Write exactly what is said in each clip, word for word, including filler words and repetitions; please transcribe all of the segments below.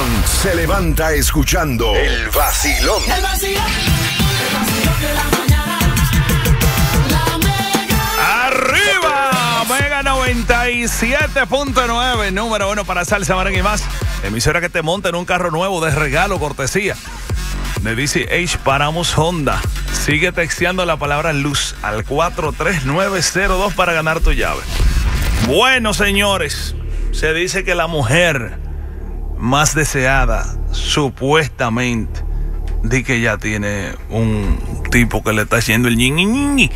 se levanta escuchando El Vacilón. El vacilón, el vacilón de la mañana. La Mega. ¡Arriba! Mega noventa y siete punto nueve, número uno para salsa, merengue y más. Emisora que te monta en un carro nuevo de regalo, cortesía de D C H Paramos Honda. Sigue texteando la palabra luz al cuatro tres nueve cero dos para ganar tu llave. Bueno, señores, se dice que la mujer más deseada, supuestamente, di que ya tiene un tipo que le está haciendo el ñi, ñi, ñi.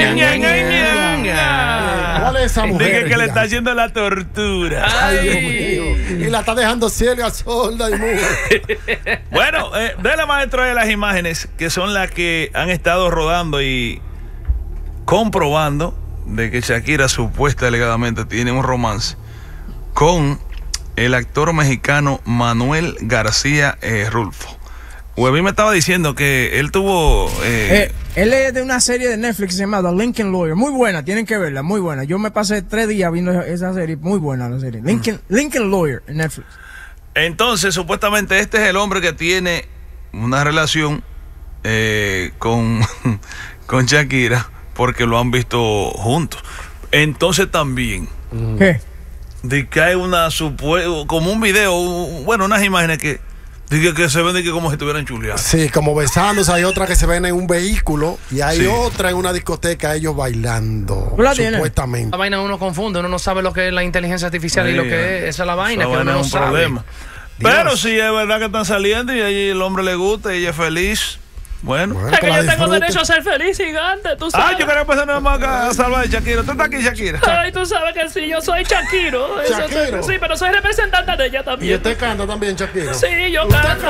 ¿Cuál es esa mujer? Dije que le está haciendo la tortura. Ay, Dios mío. Y la está dejando ciega, sorda y muda. Bueno, eh, dele, maestro, de las imágenes que son las que han estado rodando y comprobando de que Shakira supuesta alegadamente tiene un romance con el actor mexicano Manuel García eh, Rulfo. Webby me estaba diciendo que él tuvo... Eh, Eh, él es de una serie de Netflix llamada Lincoln Lawyer. Muy buena, tienen que verla, muy buena. Yo me pasé tres días viendo esa serie, muy buena la serie. Lincoln, Lincoln Lawyer en Netflix. Entonces, supuestamente este es el hombre que tiene una relación eh, con, con Shakira porque lo han visto juntos. Entonces también... ¿Qué? De que hay una supuesta, como un video, un, bueno, unas imágenes que, de que, que se ven de que como si estuvieran chuleando. Sí, como besándose. Hay otra que se ven en un vehículo y hay Sí. otra en una discoteca, ellos bailando. ¿Tú la tienes? Supuestamente. La vaina uno confunde, uno no sabe lo que es la inteligencia artificial y lo que es. Esa es la vaina Esa que vaina uno no es un sabe. problema. Dios. Pero si es verdad que están saliendo y ahí el hombre le gusta y ella es feliz, bueno. Bueno, Es que que la yo tengo disfrute. derecho a ser feliz, gigante, tú sabes. Ah, yo quería empezar nada más a salvar a Shakira. ¿Tú estás aquí, Shakira? Ay, tú sabes que sí, yo soy Shakiro. Eso- Shakiro. Sí, pero soy representante de ella Y también. usted canta también, Shakira. Sí, yo ¿Usted canto.